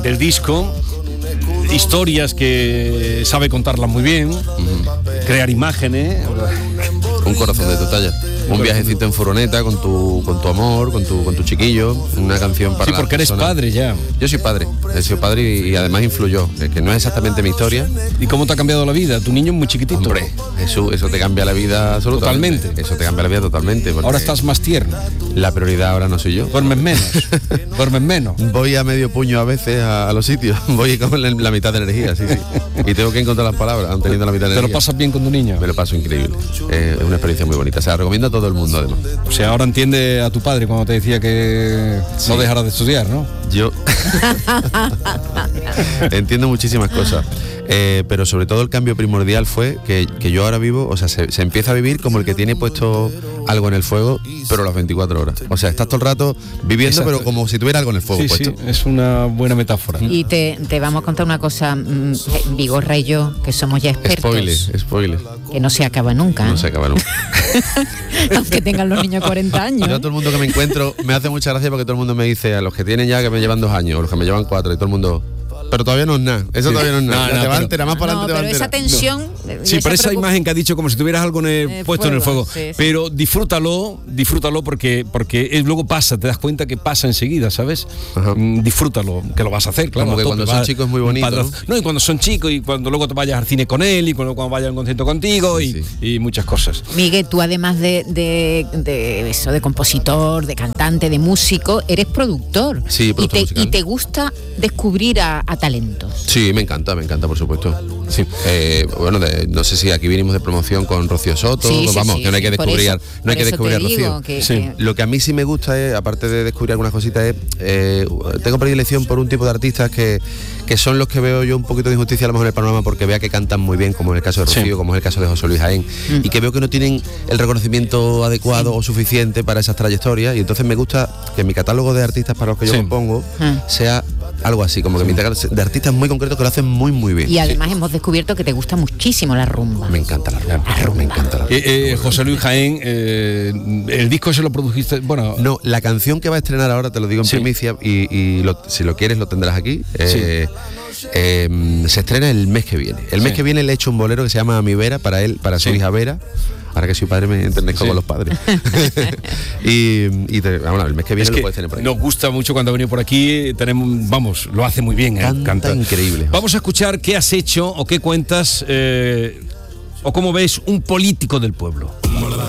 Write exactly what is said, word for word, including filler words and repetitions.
del disco, historias que sabe contarlas muy bien, uh-huh. crear imágenes. Un corazón de tu talla. Un viajecito en furgoneta con tu con tu amor, con tu con tu chiquillo, una canción para. Sí, porque eres persona. padre ya. Yo soy padre, he sido padre y, y además influyó, que no es exactamente mi historia. ¿Y cómo te ha cambiado la vida? Tu niño es muy chiquitito. Hombre, eso, eso te cambia la vida absolutamente. Totalmente. Eso te cambia la vida totalmente. Ahora estás más tierno. La prioridad ahora no soy yo. Duermes menos. Duermes menos. Voy a medio puño a veces a, a los sitios. Voy con la, la mitad de energía, sí, sí. Y tengo que encontrar las palabras, aun teniendo la mitad de energía. ¿Te lo pasas bien con tu niño? Me lo paso increíble. Eh, es una experiencia muy bonita. O sea, recomiendo a todo el mundo, además. O sea, ahora entiende a tu padre cuando te decía que sí. no dejaras de estudiar, ¿no? Yo entiendo muchísimas cosas, eh, pero sobre todo el cambio primordial fue que, que yo ahora vivo, o sea, se, se empieza a vivir como el que tiene puesto algo en el fuego, pero las veinticuatro horas. O sea, estás todo el rato viviendo, Exacto. pero como si tuviera algo en el fuego sí, puesto. Sí, es una buena metáfora. Y te, te vamos a contar una cosa, mmm, Vigorra y yo, que somos ya expertos. Spoiler, spoiler. Que no se acaba nunca. No se acaba nunca. Aunque tengan los niños cuarenta años. Yo a todo el mundo que me encuentro me hace mucha gracia porque todo el mundo me dice, a los que tienen ya que me llevan dos años, o los que me llevan cuatro, y todo el mundo... Pero todavía no es nada, eso sí. todavía no es nada. No, no, te va a enterar, más para adelante no, te va a enterar. Pero esa tensión... No. Sí, pero esa preocup... imagen que ha dicho como si tuvieras algo en el, eh, puesto fuego, en el fuego. Sí, sí. Pero disfrútalo, disfrútalo porque porque es, luego pasa, te das cuenta que pasa enseguida, ¿sabes? Mm, disfrútalo, que lo vas a hacer, claro. Como que cuando son chicos es muy bonito. ¿no? no, y cuando son chicos y cuando luego te vayas al cine con él y cuando, cuando vayas a un concierto contigo sí, y, sí. y muchas cosas. Miguel, tú además de, de, de eso, de compositor, de cantante, de músico, eres productor. Sí, y te, y te gusta descubrir a, a talentos. Sí. Sí, me encanta, me encanta, por supuesto. Sí. Eh, bueno, de, no sé si aquí vinimos de promoción con Rocío Soto, sí, sí, vamos, sí, que no hay que descubrir, eso, no hay que descubrir a Rocío. Que, sí. que... Lo que a mí sí me gusta es, aparte de descubrir algunas cositas, es eh, tengo predilección por un tipo de artistas que, que son los que veo yo un poquito de injusticia a lo mejor en el panorama porque vea que cantan muy bien, como en el caso de Rocío, sí. como es el caso de José Luis Jaén, mm. y que veo que no tienen el reconocimiento adecuado sí. o suficiente para esas trayectorias, y entonces me gusta que mi catálogo de artistas para los que yo sí. compongo mm. sea algo así, como que mi de artistas muy concretos que lo hacen muy muy bien. Y además sí. hemos descubierto que te gusta muchísimo la rumba. Me encanta la rumba. La rumba. Me encanta la rumba. Eh, eh, José Luis Jaén, eh, el disco se lo produjiste, bueno... No, la canción que va a estrenar ahora, te lo digo en sí. primicia, y, y lo, si lo quieres lo tendrás aquí. Eh, sí. eh, se estrena el mes que viene. El mes sí. que viene le he hecho un bolero que se llama A mi Vera, para él, para su sí. hija Vera. Ahora que soy padre me enternezco sí. con los padres. y y te, bueno, el mes que viene es lo que puedes tener por aquí. Nos gusta mucho cuando ha venido por aquí. Tenemos, vamos, lo hace muy bien. Canta, eh, canta increíble. Vamos a escuchar qué has hecho o qué cuentas eh, o cómo ves un político del pueblo.